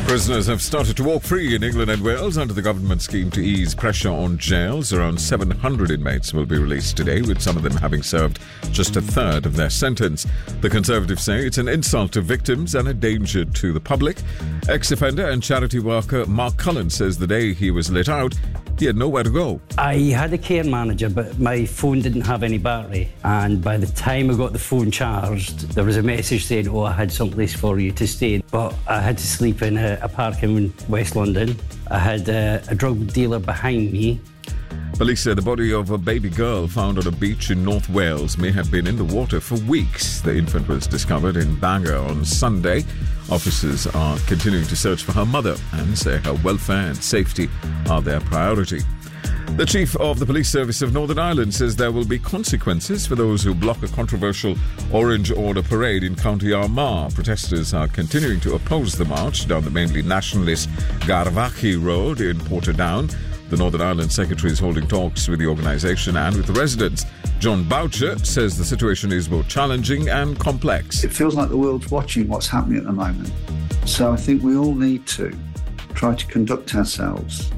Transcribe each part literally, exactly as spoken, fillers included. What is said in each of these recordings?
Prisoners have started to walk free in England and Wales under the government scheme to ease pressure on jails. Around seven hundred inmates will be released today, with some of them having served just a third of their sentence. The Conservatives say it's an insult to victims and a danger to the public. Ex-offender and charity worker Mark Cullen says the day he was let out, he had nowhere to go. I had a care manager, but my phone didn't have any battery. And by the time I got the phone charged, there was a message saying, oh, I had someplace for you to stay. But I had to sleep in a, a park in West London. I had a, a drug dealer behind me. Police say the body of a baby girl found on a beach in North Wales may have been in the water for weeks. The infant was discovered in Bangor on Sunday. Officers are continuing to search for her mother and say her welfare and safety are their priority. The Chief of the Police Service of Northern Ireland says there will be consequences for those who block a controversial Orange Order parade in County Armagh. Protesters are continuing to oppose the march down the mainly nationalist Garvaghy Road in Portadown. The Northern Ireland Secretary is holding talks with the organisation and with the residents. John Boucher says the situation is both challenging and complex. It feels like the world's watching what's happening at the moment. So I think we all need to try to conduct ourselves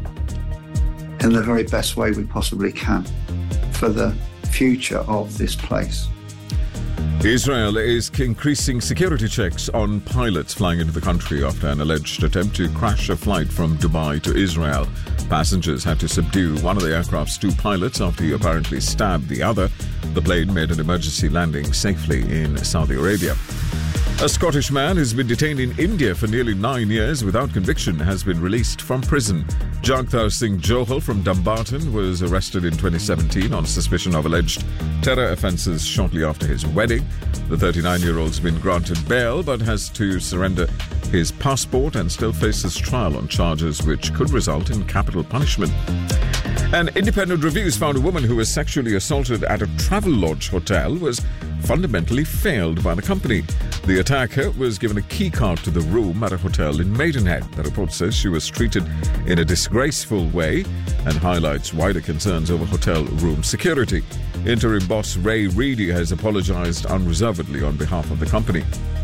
in the very best way we possibly can for the future of this place. Israel is increasing security checks on pilots flying into the country after an alleged attempt to crash a flight from Dubai to Israel. Passengers had to subdue one of the aircraft's two pilots after he apparently stabbed the other. The plane made an emergency landing safely in Saudi Arabia. A Scottish man who's been detained in India for nearly nine years without conviction has been released from prison. Jagtar Singh Johal from Dumbarton was arrested in twenty seventeen on suspicion of alleged terror offences shortly after his wedding. The thirty-nine-year-old's been granted bail but has to surrender his passport and still faces trial on charges which could result in capital punishment. An independent reviews found a woman who was sexually assaulted at a Travelodge hotel was fundamentally failed by the company. The attacker was given a key card to the room at a hotel in Maidenhead. The report says she was treated in a disgraceful way and highlights wider concerns over hotel room security. Interim boss Ray Reedy has apologised unreservedly on behalf of the company.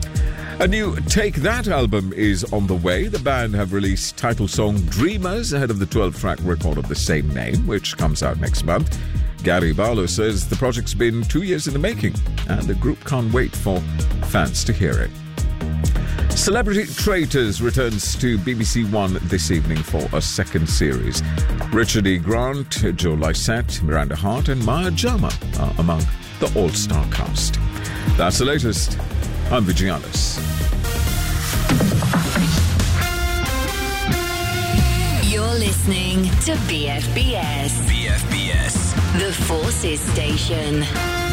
A new Take That album is on the way. The band have released title song Dreamers ahead of the twelve-track record of the same name, which comes out next month. Gary Barlow says the project's been two years in the making, and the group can't wait for fans to hear it. Celebrity Traitors returns to B B C One this evening for a second series. Richard E. Grant, Joe Lycett, Miranda Hart and Maya Jama are among the all-star cast. That's the latest. I'm Vigianis. You're listening to B F B S. B F B S. The Forces Station.